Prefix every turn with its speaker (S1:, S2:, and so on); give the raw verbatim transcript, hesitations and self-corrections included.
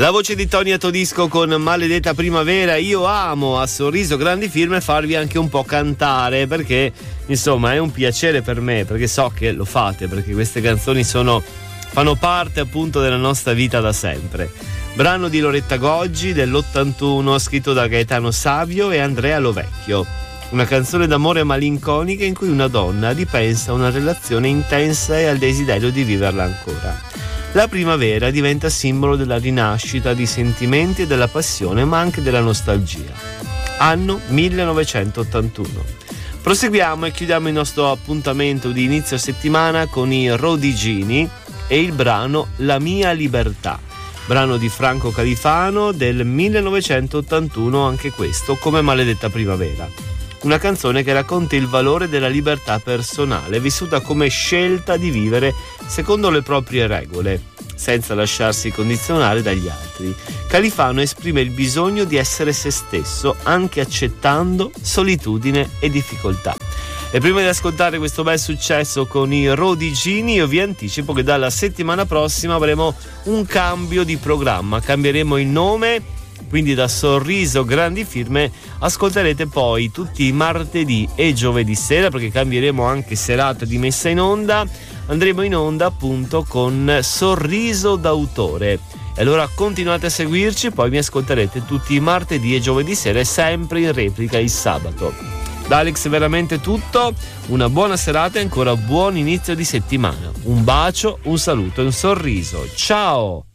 S1: La voce di Tony Atodisco con Maledetta Primavera. Io amo a Sorriso Grandi Firme farvi anche un po' cantare, perché insomma è un piacere per me, perché so che lo fate, perché queste canzoni sono fanno parte appunto della nostra vita da sempre. Brano di Loretta Goggi dell'ottantuno, scritto da Gaetano Savio e Andrea Lovecchio. Una canzone d'amore malinconica in cui una donna ripensa a una relazione intensa e al desiderio di viverla ancora. La primavera diventa simbolo della rinascita di sentimenti e della passione, ma anche della nostalgia. Anno millenovecentottantuno. Proseguiamo e chiudiamo il nostro appuntamento di inizio settimana con i Rodigini e il brano La mia libertà, brano di Franco Califano del millenovecentottantuno, anche questo come Maledetta Primavera. Una canzone che racconta il valore della libertà personale, vissuta come scelta di vivere secondo le proprie regole, senza lasciarsi condizionare dagli altri. Califano esprime il bisogno di essere se stesso, anche accettando solitudine e difficoltà. E prima di ascoltare questo bel successo con i Rodigini, io vi anticipo che dalla settimana prossima avremo un cambio di programma, cambieremo il nome. Quindi da Sorriso Grandi Firme ascolterete poi tutti i martedì e giovedì sera, perché cambieremo anche serata di messa in onda. Andremo in onda appunto con Sorriso d'autore. E allora continuate a seguirci, poi mi ascolterete tutti i martedì e giovedì sera e sempre in replica il sabato. Da Alex è veramente tutto, una buona serata e ancora buon inizio di settimana. Un bacio, un saluto e un sorriso. Ciao!